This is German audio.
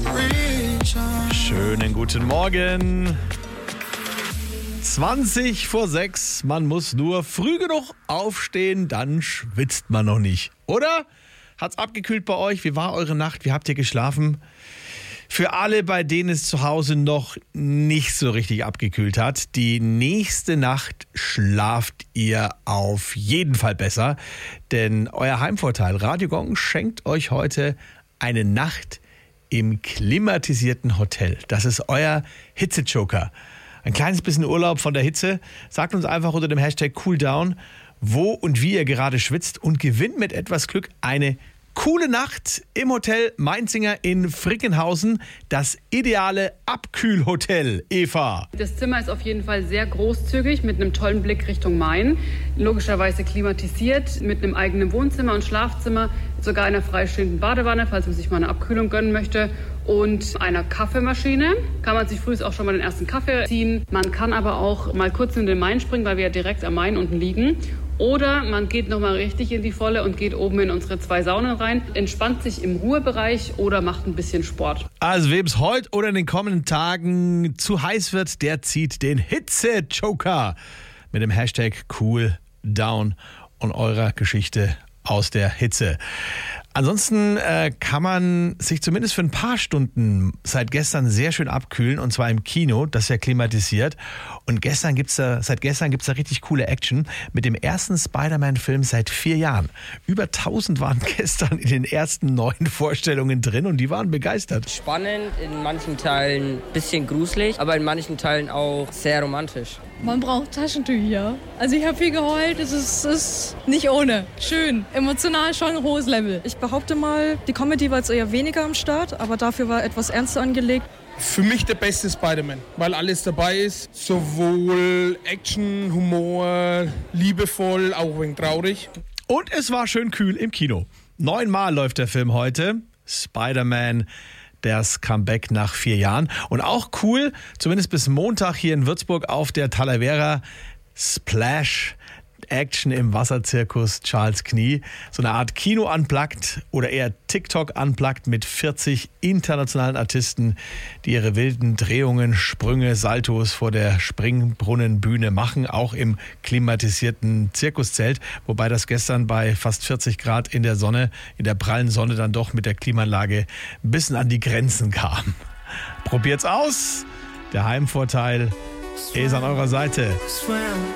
Schönen guten Morgen. 20 vor 6. Man muss nur früh genug aufstehen, dann schwitzt man noch nicht. Oder? Hat's abgekühlt bei euch? Wie war eure Nacht? Wie habt ihr geschlafen? Für alle, bei denen es zu Hause noch nicht so richtig abgekühlt hat, die nächste Nacht schlaft ihr auf jeden Fall besser. Denn euer Heimvorteil Radio Gong schenkt euch heute eine Nacht im klimatisierten Hotel. Das ist euer Hitzejoker. Ein kleines bisschen Urlaub von der Hitze. Sagt uns einfach unter dem Hashtag Cooldown, wo und wie ihr gerade schwitzt und gewinnt mit etwas Glück eine coole Nacht im Hotel Mainzinger in Frickenhausen. Das ideale Abkühlhotel. Eva. Das Zimmer ist auf jeden Fall sehr großzügig mit einem tollen Blick Richtung Main. Logischerweise klimatisiert mit einem eigenen Wohnzimmer und Schlafzimmer, sogar einer freistehenden Badewanne, falls man sich mal eine Abkühlung gönnen möchte. Und einer Kaffeemaschine. Kann man sich früh auch schon mal den ersten Kaffee ziehen. Man kann aber auch mal kurz in den Main springen, weil wir ja direkt am Main unten liegen. Oder man geht nochmal richtig in die Volle und geht oben in unsere 2 Saunen rein, entspannt sich im Ruhebereich oder macht ein bisschen Sport. Also wem es heute oder in den kommenden Tagen zu heiß wird, der zieht den Hitze-Joker mit dem Hashtag Cooldown und eurer Geschichte aus der Hitze. Ansonsten kann man sich zumindest für ein paar Stunden seit gestern sehr schön abkühlen, und zwar im Kino, das ist ja klimatisiert. Und seit gestern gibt's da richtig coole Action mit dem ersten Spider-Man-Film seit 4 Jahren. Über 1000 waren gestern in den ersten 9 Vorstellungen drin und die waren begeistert. Spannend, in manchen Teilen ein bisschen gruselig, aber in manchen Teilen auch sehr romantisch. Man braucht Taschentücher. Also ich habe viel geheult, es ist nicht ohne. Schön, emotional schon ein hohes Level. Ich behaupte mal, die Comedy war jetzt eher weniger am Start, aber dafür war etwas ernster angelegt. Für mich der beste Spider-Man, weil alles dabei ist. Sowohl Action, Humor, liebevoll, auch ein wenig traurig. Und es war schön kühl im Kino. 9-mal läuft der Film heute. Spider-Man, das Comeback nach 4 Jahren. Und auch cool, zumindest bis Montag hier in Würzburg auf der Talavera, Splash Action im Wasserzirkus Charles Knie. So eine Art Kino unplugged oder eher TikTok unplugged mit 40 internationalen Artisten, die ihre wilden Drehungen, Sprünge, Saltos vor der Springbrunnenbühne machen, auch im klimatisierten Zirkuszelt, wobei das gestern bei fast 40 Grad in der Sonne, in der prallen Sonne dann doch mit der Klimaanlage ein bisschen an die Grenzen kam. Probiert's aus. Der Heimvorteil ist an eurer Seite.